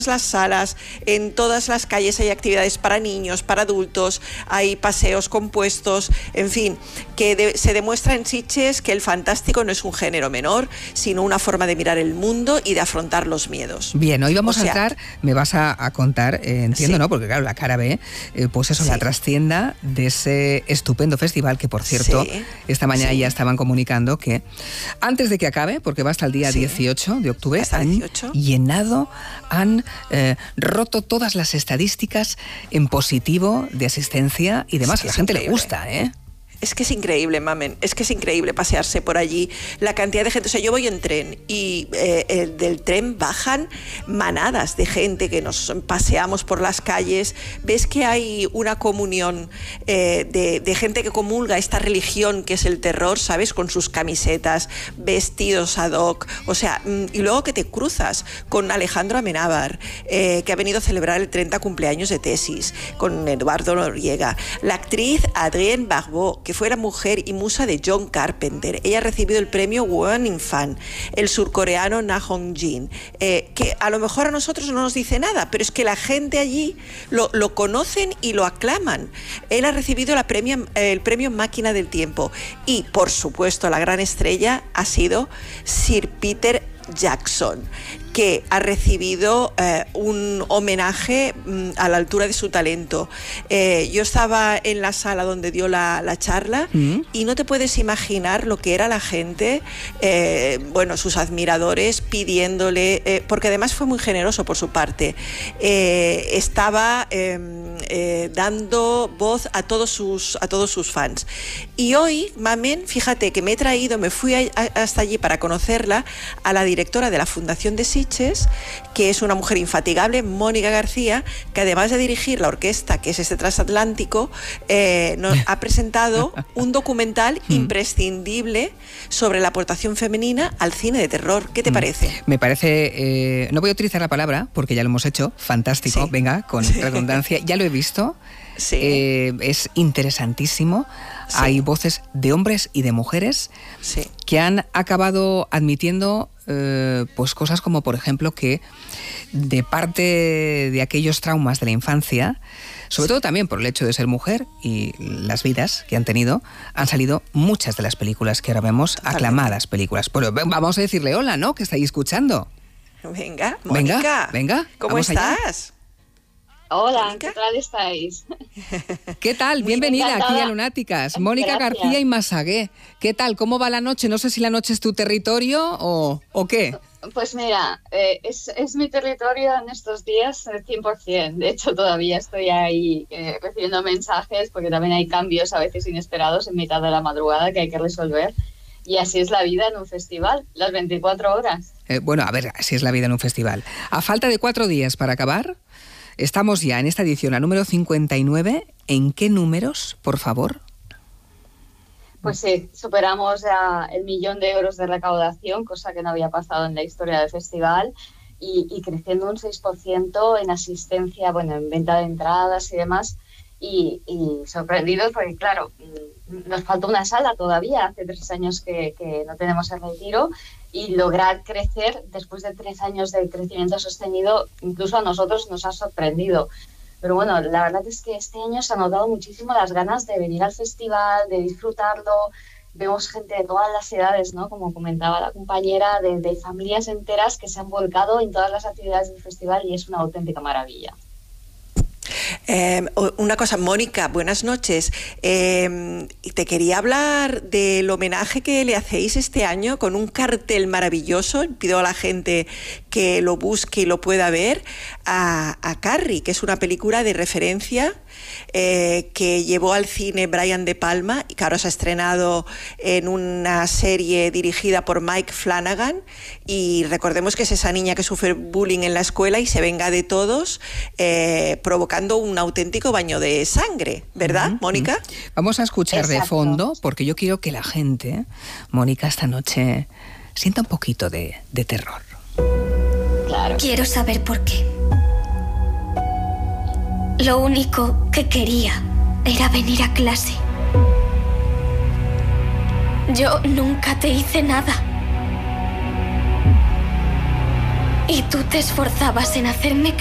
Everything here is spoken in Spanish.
las salas, en todas las calles hay actividades para niños, para adultos, hay paseos compuestos, en fin, que se demuestra en Sitges que el fantástico no es un género menor, sino una forma de mirar el mundo y de afrontar los miedos. Bien, hoy vamos a entrar, me vas a contar, entiendo, sí. ¿no? Porque claro, la cara B, pues eso, sí. la trastienda de ese estupendo festival que, por cierto, sí. esta mañana sí. ya estaban comunicando que antes de que acabe, porque va hasta el día 18 de octubre, han llenado, han roto todas las estadísticas en positivo de asistencia y demás. A la gente le gusta, ¿eh? Es que es increíble, mamen, es que es increíble pasearse por allí, la cantidad de gente. O sea, yo voy en tren y del tren bajan manadas de gente que nos paseamos por las calles. Ves que hay una comunión de gente que comulga esta religión que es el terror, ¿sabes? Con sus camisetas, vestidos ad hoc. O sea, y luego que te cruzas con Alejandro Amenábar, que ha venido a celebrar el 30 cumpleaños de Tesis, con Eduardo Noriega, la actriz Adrienne Barbeau, que fue la mujer y musa de John Carpenter. Ella ha recibido el premio Woman Fan, el surcoreano Na Hong-jin, que a lo mejor a nosotros no nos dice nada, pero es que la gente allí lo conocen y lo aclaman. Él ha recibido el premio Máquina del Tiempo y, por supuesto, la gran estrella ha sido Sir Peter Jackson, que ha recibido un homenaje a la altura de su talento. Yo estaba en la sala donde dio la charla y no te puedes imaginar lo que era la gente, bueno, sus admiradores pidiéndole, porque además fue muy generoso por su parte, estaba dando voz a todos sus fans. Y hoy, mamen, fíjate que me fui hasta allí para conocerla, a la directora de la Fundación de Sitges, que es una mujer infatigable, Mónica García, que además de dirigir la orquesta, que es este transatlántico, nos ha presentado un documental imprescindible sobre la aportación femenina al cine de terror. ¿Qué te parece? Me parece, no voy a utilizar la palabra porque ya lo hemos hecho, fantástico, sí. venga, con redundancia, ya lo he visto, sí. Es interesantísimo. Sí. Hay voces de hombres y de mujeres sí. que han acabado admitiendo pues cosas como, por ejemplo, que de parte de aquellos traumas de la infancia, sobre todo también por el hecho de ser mujer y las vidas que han tenido, han salido muchas de las películas que ahora vemos, aclamadas películas. Pero vamos a decirle hola, ¿no? Que estáis escuchando. Venga, Mónica. Venga. ¿Cómo estás? Allá. Hola, ¿Mónica? ¿qué tal estáis? ¿Qué tal? Bienvenida aquí a Lunáticas. Mónica Gracias. García y Massagué. ¿Qué tal? ¿Cómo va la noche? No sé si la noche es tu territorio o qué. Pues mira, es mi territorio en estos días 100%. De hecho, todavía estoy ahí recibiendo mensajes porque también hay cambios a veces inesperados en mitad de la madrugada que hay que resolver. Y así es la vida en un festival, las 24 horas. Bueno, a ver, así es la vida en un festival. A falta de 4 días para acabar, estamos ya en esta edición, la número 59. ¿En qué números, por favor? Pues sí, superamos ya el 1.000.000 de euros de recaudación, cosa que no había pasado en la historia del festival, y creciendo un 6% en asistencia, bueno, en venta de entradas y demás, y sorprendidos porque, claro, nos falta una sala todavía, hace 3 años que no tenemos el retiro, y lograr crecer después de 3 años de crecimiento sostenido, incluso a nosotros nos ha sorprendido. Pero bueno, la verdad es que este año se han notado muchísimo las ganas de venir al festival, de disfrutarlo. Vemos gente de todas las edades, ¿no? Como comentaba la compañera, de familias enteras que se han volcado en todas las actividades del festival y es una auténtica maravilla. Una cosa, Mónica, buenas noches. Te quería hablar del homenaje que le hacéis este año con un cartel maravilloso. Pido a la gente que lo busque y lo pueda ver, a Carrie, que es una película de referencia que llevó al cine Brian De Palma y que ahora se ha estrenado en una serie dirigida por Mike Flanagan. Y recordemos que es esa niña que sufre bullying en la escuela y se venga de todos, provocando un auténtico baño de sangre, ¿verdad, Mónica? Vamos a escuchar de fondo, porque yo quiero que la gente, Mónica, esta noche sienta un poquito de terror. Claro. Quiero saber por qué. Lo único que quería era venir a clase. Yo nunca te hice nada. Y tú te esforzabas en hacerme